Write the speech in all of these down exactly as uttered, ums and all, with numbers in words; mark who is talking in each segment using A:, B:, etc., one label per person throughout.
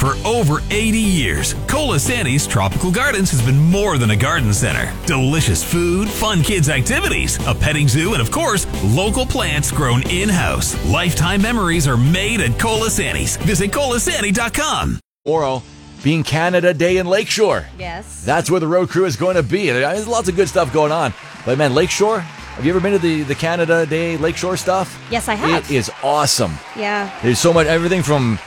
A: For over eighty years, Colasanti's Tropical Gardens has been more than a garden center. Delicious food, fun kids' activities, a petting zoo, and of course, local plants grown in-house. Lifetime memories are made at Colasanti's. Visit colasanti dot com.
B: Tomorrow being Canada Day in Lakeshore.
C: Yes.
B: That's where the road crew is going to be. There's lots of good stuff going on. But man, Lakeshore, have you ever been to the, the Canada Day Lakeshore stuff?
C: Yes, I have.
B: It is awesome.
C: Yeah.
B: There's so much, everything from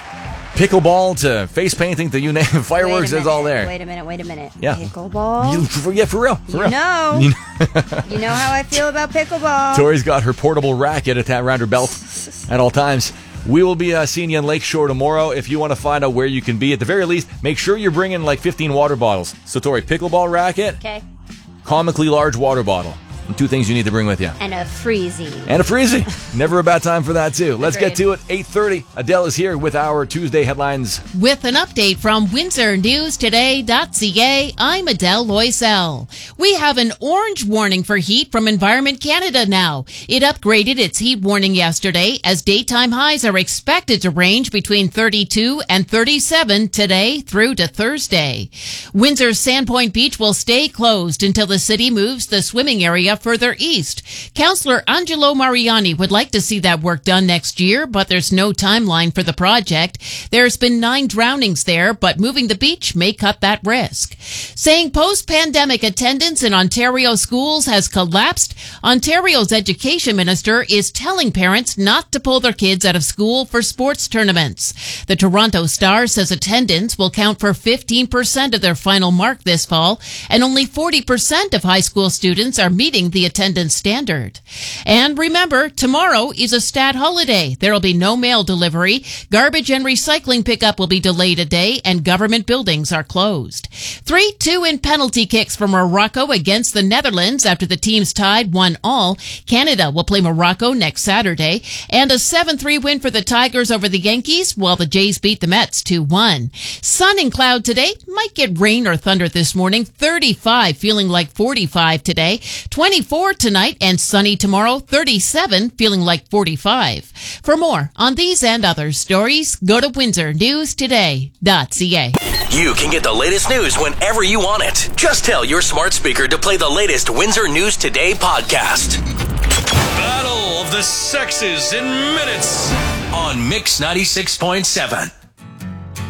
B: pickleball to face painting to you name it, fireworks, is all there.
C: Wait a minute, wait a minute.
B: Yeah.
C: Pickleball?
B: You, for, yeah, for real. For
C: you
B: real.
C: know. You know. You know how I feel about pickleball.
B: Tori's got her portable racket at around her belt at all times. We will be uh, seeing you in Lakeshore tomorrow. If you want to find out where you can be, at the very least, make sure you're bringing like fifteen water bottles. So, Tori, pickleball racket,
C: okay,
B: comically large water bottle. And two things you need to bring with you.
C: And a freezy.
B: And a freezy. Never a bad time for that, too. Let's
C: Agreed.
B: get to it. eight thirty. Adele is here with our Tuesday headlines.
D: With an update from Windsor News Today dot C A, I'm Adele Loisel. We have an orange warning for heat from Environment Canada now. It upgraded its heat warning yesterday as daytime highs are expected to range between thirty-two and thirty-seven today through to Thursday. Windsor's Sandpoint Beach will stay closed until the city moves the swimming area further east. Councillor Angelo Mariani would like to see that work done next year, but there's no timeline for the project. There's been nine drownings there, but moving the beach may cut that risk. Saying post-pandemic attendance in Ontario schools has collapsed, Ontario's education minister is telling parents not to pull their kids out of school for sports tournaments. The Toronto Star says attendance will count for fifteen percent of their final mark this fall, and only forty percent of high school students are meeting the attendance standard. And remember, tomorrow is a stat holiday. There will be no mail delivery. Garbage and recycling pickup will be delayed a day, and government buildings are closed. three two in penalty kicks for Morocco against the Netherlands after the teams tied one all. Canada will play Morocco next Saturday. And a seven three win for the Tigers over the Yankees, while the Jays beat the Mets two one. Sun and cloud today. Might get rain or thunder this morning. thirty-five, feeling like forty-five today. twenty-four tonight and sunny tomorrow. thirty-seven, feeling like forty-five. For more on these and other stories, go to Windsor News Today dot C A.
E: You can get the latest news whenever you want it. Just tell your smart speaker to play the latest Windsor News Today podcast.
F: Battle of the Sexes in minutes
E: On Mix ninety-six point seven.